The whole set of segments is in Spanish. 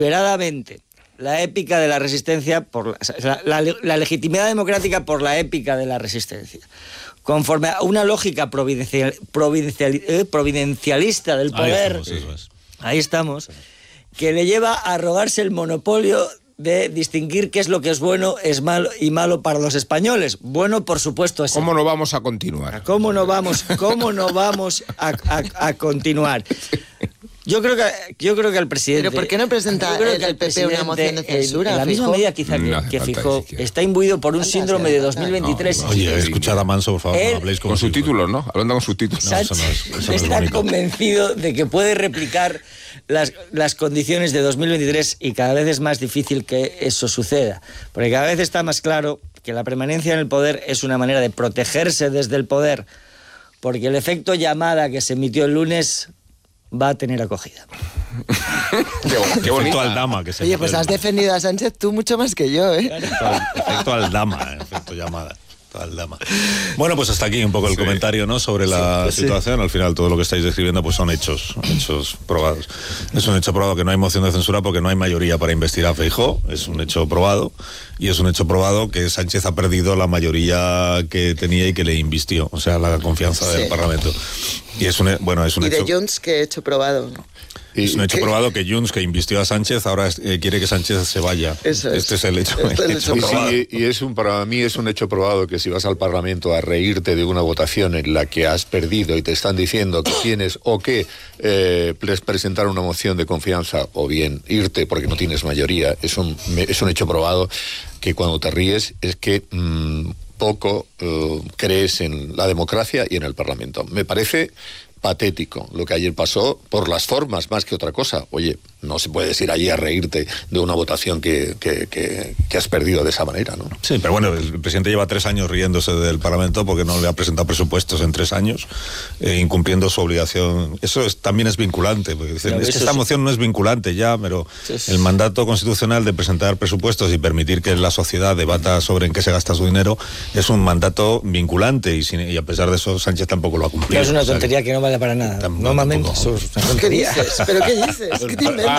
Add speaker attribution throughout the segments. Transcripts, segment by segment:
Speaker 1: deliberadamente la épica de la resistencia, la legitimidad democrática por la épica de la resistencia, conforme a una lógica providencialista del poder, ahí estamos, que le lleva a arrogarse el monopolio de distinguir qué es lo que es bueno, es malo y malo para los españoles. Bueno, por supuesto, es...
Speaker 2: ¿Cómo no vamos a continuar?
Speaker 1: ¿Cómo no vamos a continuar? Yo creo que el presidente...
Speaker 3: ¿Pero por qué no presenta el PP una moción de censura?
Speaker 1: En la misma medida quizá que Feijóo está imbuido por un síndrome de 2023.
Speaker 4: Oye, escuchad a Manso, por favor, no habléis
Speaker 2: con subtítulos, ¿no? Hablando con subtítulos.
Speaker 4: No, eso no es
Speaker 1: está
Speaker 4: bonito.
Speaker 1: convencido de que puede replicar las condiciones de 2023 y cada vez es más difícil que eso suceda. Porque cada vez está más claro que la permanencia en el poder es una manera de protegerse desde el poder, porque el efecto llamada que se emitió el lunes va a tener acogida.
Speaker 4: Qué bonito Aldama que se...
Speaker 3: Oye, pues has defendido a Sánchez tú mucho más que yo, ¿eh?
Speaker 4: Efecto Aldama, efecto llamada. Aldama. Bueno, pues hasta aquí un poco el comentario, ¿no? Sobre la situación. Al final todo lo que estáis describiendo pues son hechos probados. Es un hecho probado que no hay moción de censura porque no hay mayoría para investigar a Feijóo. Es un hecho probado. Y es un hecho probado que Sánchez ha perdido la mayoría que tenía y que le invistió, o sea, la confianza del Parlamento. Y es un hecho...
Speaker 3: ¿Y de Junts qué hecho probado?
Speaker 4: Es un hecho probado que Junts, que invistió a Sánchez, ahora quiere que Sánchez se vaya.
Speaker 3: Este
Speaker 4: es el hecho,
Speaker 5: probado. Y para mí es un hecho probado que si vas al Parlamento a reírte de una votación en la que has perdido y te están diciendo que tienes o que presentar una moción de confianza o bien irte porque no tienes mayoría, es un hecho probado que cuando te ríes es que poco crees en la democracia y en el Parlamento. Me parece patético lo que ayer pasó por las formas más que otra cosa. Oye, no se puedes ir allí a reírte de una votación que has perdido de esa manera, ¿no?
Speaker 4: Sí, pero bueno, el presidente lleva 3 años riéndose del Parlamento porque no le ha presentado presupuestos en 3 años, incumpliendo su obligación. Eso también es vinculante, porque dicen, es que esta moción no es vinculante ya, pero el mandato constitucional de presentar presupuestos y permitir que la sociedad debata sobre en qué se gasta su dinero es un mandato vinculante y a pesar de eso Sánchez tampoco lo ha cumplido.
Speaker 1: Es una tontería que no vale para nada. Normalmente eso es una tontería.
Speaker 3: ¿Pero qué dices? ¿Qué te inventas?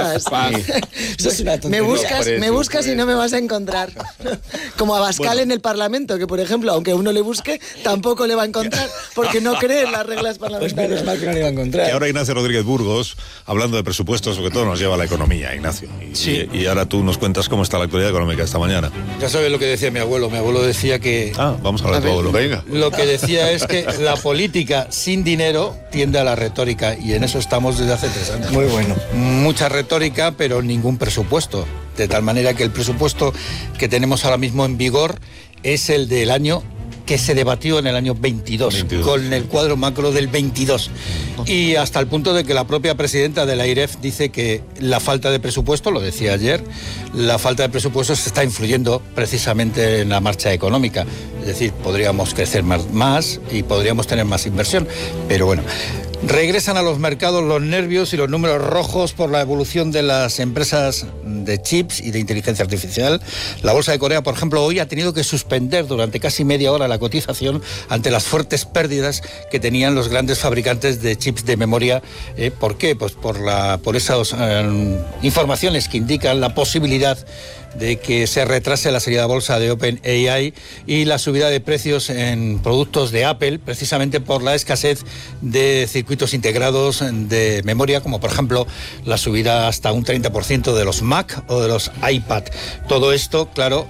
Speaker 1: Eso es una tontería.
Speaker 3: Me buscas y no me vas a encontrar. Como Abascal en el Parlamento, que por ejemplo, aunque uno le busque, tampoco le va a encontrar, porque no cree en las reglas parlamentarias.
Speaker 1: Pues mal que no le va a encontrar.
Speaker 4: Y ahora Ignacio Rodríguez Burgos, hablando de presupuestos, porque todo nos lleva a la economía, Ignacio. Y ahora tú nos cuentas cómo está la actualidad económica esta mañana.
Speaker 6: Ya sabes lo que decía mi abuelo. Mi abuelo decía que...
Speaker 4: vamos a hablar de tu abuelo.
Speaker 5: Venga.
Speaker 6: Lo que decía es que la política sin dinero tiende a la retórica, y en eso estamos desde hace 3 años.
Speaker 1: Muy bueno.
Speaker 6: Mucha retórica, pero ningún presupuesto. De tal manera que el presupuesto que tenemos ahora mismo en vigor es el del año que se debatió en el año 22, con el cuadro macro del 22. Y hasta el punto de que la propia presidenta de la AIREF dice que la falta de presupuesto, lo decía ayer, la falta de presupuesto se está influyendo precisamente en la marcha económica. Es decir, podríamos crecer más y podríamos tener más inversión. Pero bueno, regresan a los mercados los nervios y los números rojos por la evolución de las empresas de chips y de inteligencia artificial. La bolsa de Corea, por ejemplo, hoy ha tenido que suspender durante casi media hora la cotización ante las fuertes pérdidas que tenían los grandes fabricantes de chips de memoria. ¿Por qué? Pues por esas informaciones que indican la posibilidad de que se retrase la salida a bolsa de OpenAI y la subida de precios en productos de Apple, precisamente por la escasez de circuitos integrados de memoria, como por ejemplo la subida hasta un 30% de los Mac o de los iPad. Todo esto, claro,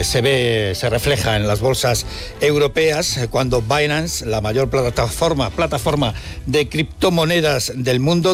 Speaker 6: se refleja en las bolsas europeas cuando Binance, la mayor plataforma de criptomonedas del mundo,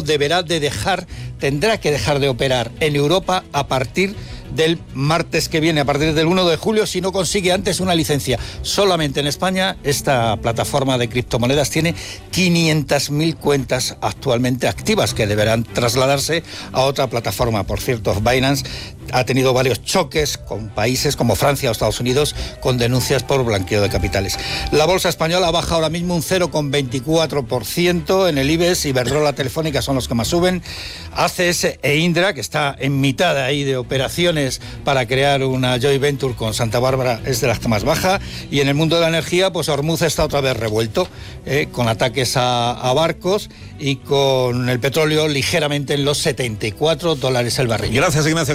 Speaker 6: tendrá que dejar de operar en Europa a partir del martes que viene, a partir del 1 de julio, si no consigue antes una licencia. Solamente en España esta plataforma de criptomonedas tiene 500.000 cuentas actualmente activas que deberán trasladarse a otra plataforma. Por cierto, Binance ha tenido varios choques con países como Francia o Estados Unidos con denuncias por blanqueo de capitales. La bolsa española baja ahora mismo un 0,24% en el IBEX. Iberdrola, Telefónica son los que más suben. ACS e Indra, que está en mitad ahí de operaciones para crear una joint venture con Santa Bárbara, es de las que más baja. Y en el mundo de la energía, pues Hormuz está otra vez revuelto, con ataques a barcos y con el petróleo ligeramente en los $74 el barril.
Speaker 4: Gracias, Ignacio.